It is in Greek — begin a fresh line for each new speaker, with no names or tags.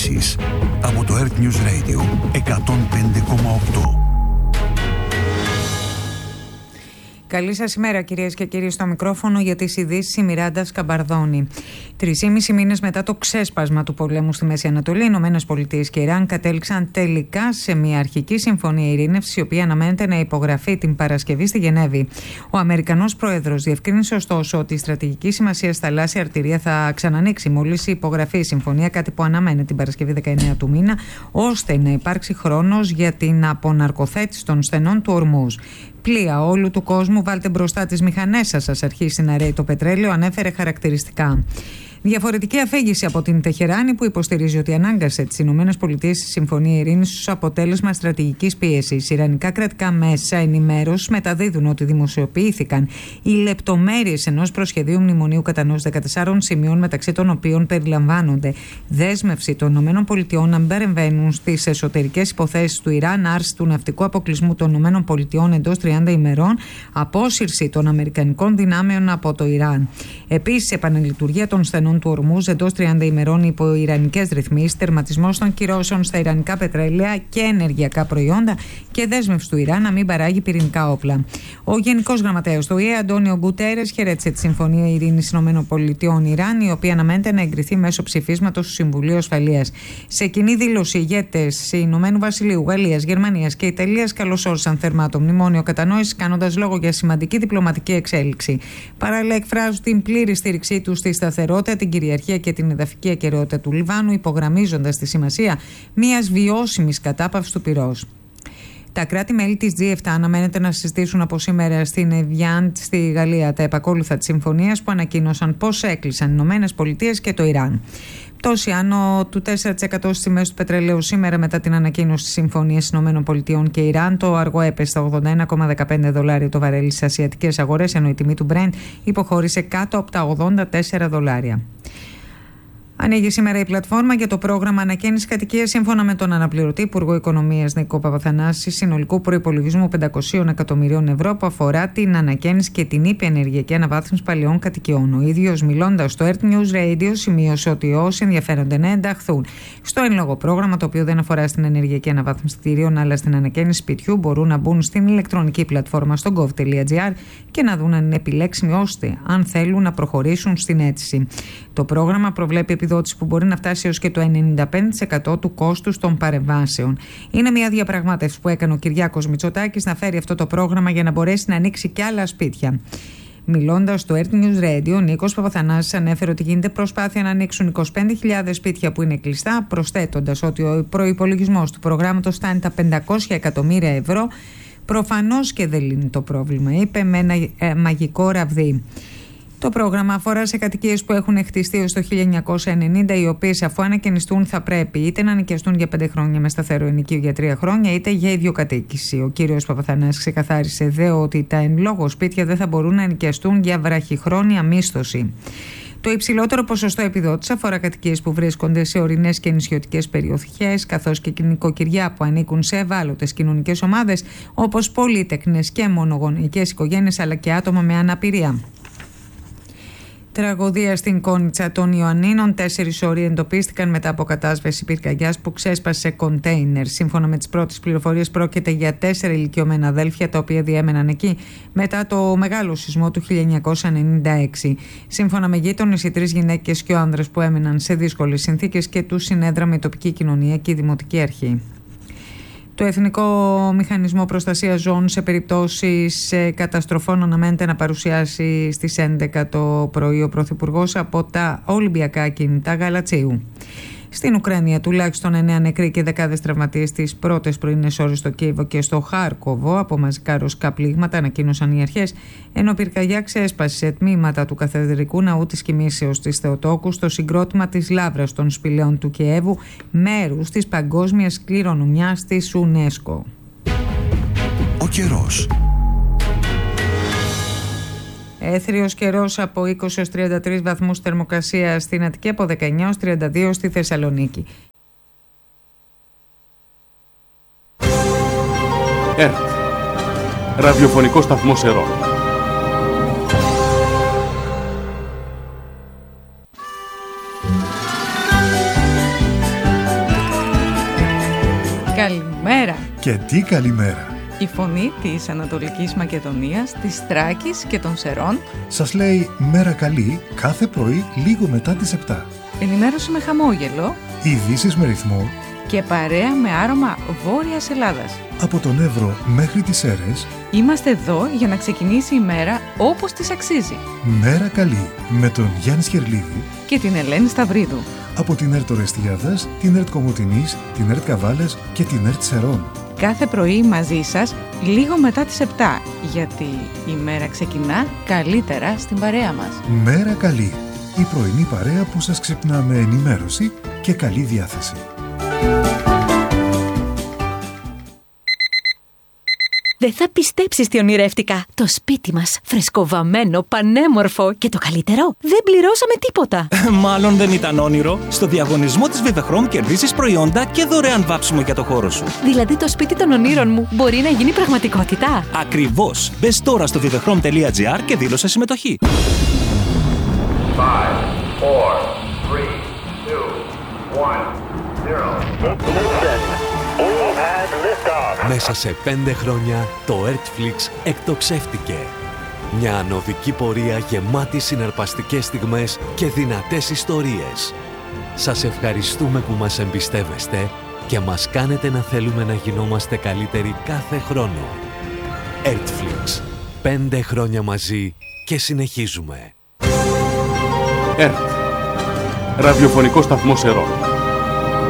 ειδήσεις από το Earth News Radio 105,8.
Καλή σας ημέρα, κυρίες και κύριοι, στο μικρόφωνο για τις ειδήσεις η Μιράντα Σκαμπαρδόνη. 3,5 μήνες μετά το ξέσπασμα του πολέμου στη Μέση Ανατολή, οι Ηνωμένες Πολιτείες και Ιράν κατέληξαν τελικά σε μια αρχική συμφωνία ειρήνευσης, η οποία αναμένεται να υπογραφεί την Παρασκευή στη Γενέβη. Ο Αμερικανός Πρόεδρος διευκρίνησε ωστόσο ότι η στρατηγική σημασία θαλάσσια αρτηρία θα ξανανοίξει μόλις υπογραφεί η συμφωνία, κάτι που αναμένεται την Παρασκευή 19 του μήνα, ώστε να υπάρξει χρόνος για την αποναρκοθέτηση των στενών του Ορμούζ. Πλοία όλου του κόσμου, βάλτε μπροστά τις μηχανές σας, ας αρχίσει να ρέει το πετρέλαιο, ανέφερε χαρακτηριστικά. Διαφορετική αφήγηση από την Τεχεράνη, που υποστηρίζει ότι ανάγκασε τις Ηνωμένες Πολιτείες στη Συμφωνία Ειρήνης ως αποτέλεσμα στρατηγικής πίεσης. Ιρανικά κρατικά μέσα ενημέρωσης μεταδίδουν ότι δημοσιοποιήθηκαν οι λεπτομέρειες ενός προσχεδίου μνημονίου κατανόησης 14 σημείων, μεταξύ των οποίων περιλαμβάνονται δέσμευση των Ηνωμένων Πολιτειών να παρεμβαίνουν στις εσωτερικές υποθέσεις του Ιράν, άρση του ναυτικού αποκλεισμού των Ηνωμένων Πολιτειών εντός 30 ημερών, απόσυρση των Αμερικανικών δυνάμεων από το Ιράν. Επίσης, επαναλειτουργία των στενών του Ορμούζ εντός 30 ημερών υπό ιρανικές ρυθμίσεις, τερματισμός των κυρώσεων στα ιρανικά πετρέλαια και ενεργειακά προϊόντα και δέσμευση του Ιράν να μην παράγει πυρηνικά όπλα. Ο Γενικός Γραμματέας του ΟΗΕ, Αντώνιο Γκουτέρες, χαιρέτησε τη Συμφωνία Ειρήνης ΗΠΑ-Ιράν, η οποία αναμένεται να εγκριθεί μέσω ψηφίσματος του Συμβουλίου Ασφαλείας. Σε κοινή δήλωση, ηγέτες Ηνωμένου Βασιλείου, Γαλλίας, Γερμανίας και Ιταλίας καλωσόρισαν θερμά το μνημόνιο κατανόησης, κάνοντας λόγο για σημαντική διπλωματική εξέλιξη. Παράλληλα, εκφράζουν την πλήρη στήριξή τους στη σταθερότητα, την κυριαρχία και την εδαφική ακεραιότητα του Λιβάνου, υπογραμμίζοντας τη σημασία μιας βιώσιμης κατάπαυσης του πυρός. Τα κράτη-μέλη της G7 αναμένεται να συζητήσουν από σήμερα στην Εβιάν στη Γαλλία τα επακόλουθα της συμφωνίας, που ανακοίνωσαν πως έκλεισαν οι Ηνωμένες Πολιτείες και το Ιράν. Πτώση άνω του 4% στις τιμές του πετρελαίου σήμερα μετά την ανακοίνωση της συμφωνίας ΗΠΑ και Ιράν. Το αργό έπεσε στα $81,15 το βαρέλι στις ασιατικές αγορές, ενώ η τιμή του Brent υποχώρησε κάτω από τα $84. Ανοίγει σήμερα η πλατφόρμα για το πρόγραμμα ανακαίνησης κατοικίας. Σύμφωνα με τον αναπληρωτή Υπουργό Οικονομίας Νίκο Παπαθανάση, συνολικού προϋπολογισμού 500 εκατομμυρίων ευρώ, που αφορά την ανακαίνιση και την ήπια ενεργειακή αναβάθμιση παλαιών κατοικιών. Ο ίδιος, μιλώντας στο Earth News Radio, σημείωσε ότι όσοι ενδιαφέρονται να ενταχθούν στο εν λόγω πρόγραμμα, το οποίο δεν αφορά στην ενεργειακή αναβάθμιση κτηρίων αλλά στην ανακαίνιση σπιτιού, μπορούν να μπουν στην ηλεκτρονική πλατφόρμα στο gov.gr και να δουν αν είναι επιλέξιμοι, ώστε αν θέλουν να προχωρήσουν στην αίτηση. Το πρόγραμμα προβλέπει επιδότηση που μπορεί να φτάσει έως και το 95% του κόστους των παρεμβάσεων. Είναι μια διαπραγμάτευση που έκανε ο Κυριάκος Μητσοτάκης να φέρει αυτό το πρόγραμμα για να μπορέσει να ανοίξει και άλλα σπίτια. Μιλώντας στο Earth News Radio, ο Νίκος Παπαθανάσης ανέφερε ότι γίνεται προσπάθεια να ανοίξουν 25.000 σπίτια που είναι κλειστά, προσθέτοντας ότι ο προϋπολογισμός του προγράμματος φτάνει τα 500 εκατομμύρια ευρώ. Προφανώς και δεν λύνει το πρόβλημα, είπε με ένα μαγικό ραβδί. Το πρόγραμμα αφορά σε κατοικίες που έχουν χτιστεί ως το 1990, οι οποίες αφού ανακαινιστούν θα πρέπει είτε να νοικιαστούν για 5 χρόνια με σταθερό ενοικίο για 3 χρόνια, είτε για ιδιοκατοίκηση. Ο κύριος Παπαθανάσης ξεκαθάρισε ότι τα εν λόγω σπίτια δεν θα μπορούν να νοικιαστούν για βραχυχρόνια μίσθωση. Το υψηλότερο ποσοστό επιδότηση αφορά κατοικίες που βρίσκονται σε ορεινές και νησιωτικές περιοχές, καθώς και νοικοκυριά που ανήκουν σε ευάλωτες κοινωνικές ομάδες, όπως πολύτεκνες και μονογονεϊκές οικογένειες, αλλά και άτομα με αναπηρία. Τραγωδία στην Κόνιτσα των Ιωαννίνων. 4 όροι εντοπίστηκαν μετά από κατάσβεση πυρκαγιάς που ξέσπασε σε κοντέινερ. Σύμφωνα με τις πρώτες πληροφορίες, πρόκειται για 4 ηλικιωμένα αδέλφια, τα οποία διέμεναν εκεί μετά το μεγάλο σεισμό του 1996. Σύμφωνα με γείτονες, οι 3 γυναίκες και ο άνδρας που έμεναν σε δύσκολες συνθήκες και τους συνέδραμε η τοπική κοινωνία και η δημοτική αρχή. Το Εθνικό Μηχανισμό Προστασίας Ζώων σε περιπτώσεις καταστροφών αναμένεται να παρουσιάσει στις 11 το πρωί ο Πρωθυπουργός από τα Ολυμπιακά Κίνητα Γαλατσίου. Στην Ουκρανία, τουλάχιστον 9 νεκροί και δεκάδες τραυματίες τις πρώτες πρωινές ώρες στο Κίεβο και στο Χάρκοβο από μαζικά ρωσικά πλήγματα, ανακοίνωσαν οι αρχές, ενώ πυρκαγιά ξέσπασε σε τμήματα του Καθεδρικού Ναού της Κοιμήσεως της Θεοτόκου, στο συγκρότημα της Λάβρας των Σπηλαίων του Κιέβου, μέρους της παγκόσμιας κληρονομιάς της UNESCO.
Ο καιρός.
Έθριος καιρός από 20 έως 33 βαθμούς θερμοκρασία στην Αττική, από 19 έως 32 στη Θεσσαλονίκη.
ΕΡΤ, ραδιοφωνικό σταθμό Σερών.
Καλημέρα.
Και τι καλημέρα.
Η φωνή της Ανατολικής Μακεδονίας, της Θράκης και των Σερών
σας λέει μέρα καλή κάθε πρωί λίγο μετά τις 7.
Ενημέρωση με χαμόγελο,
ειδήσεις με ρυθμό
και παρέα με άρωμα Βόρειας Ελλάδας.
Από τον Εύρο μέχρι τις Σέρρες
είμαστε εδώ για να ξεκινήσει η μέρα όπως της αξίζει.
Μέρα καλή με τον Γιάννη Σκερλίδη
και την Ελένη Σταυρίδου.
Από την ΕΡΤ Ορεστιάδας, την ΕΡΤ Κομοτηνής, την ΕΡΤ Καβάλες και την ΕΡΤ Σερών.
Κάθε πρωί μαζί σας λίγο μετά τις 7, γιατί η μέρα ξεκινά καλύτερα στην παρέα μας.
Μέρα καλή, η πρωινή παρέα που σας ξυπνά με ενημέρωση και καλή διάθεση.
Δεν θα πιστέψεις τι ονειρεύτηκα. Το σπίτι μας, φρεσκοβαμμένο, πανέμορφο και το καλύτερο, δεν πληρώσαμε τίποτα.
Μάλλον δεν ήταν όνειρο. Στο διαγωνισμό της Vivechrome κερδίζεις προϊόντα και δωρεάν βάψιμο για το χώρο σου.
Δηλαδή το σπίτι των ονείρων μου μπορεί να γίνει πραγματικότητα.
Ακριβώς. Μπες τώρα στο vivechrome.gr και δήλωσε συμμετοχή.
5, 4, 3, 2, 1, 0.
Μέσα σε 5 χρόνια το Ertflix εκτοξεύτηκε. Μια ανωδική πορεία γεμάτη συναρπαστικές στιγμές και δυνατές ιστορίες. Σας ευχαριστούμε που μας εμπιστεύεστε και μας κάνετε να θέλουμε να γινόμαστε καλύτεροι κάθε χρόνο. Ertflix. 5 χρόνια μαζί και συνεχίζουμε.
ΕΡΤ. Ραδιοφωνικό σταθμός Ερών.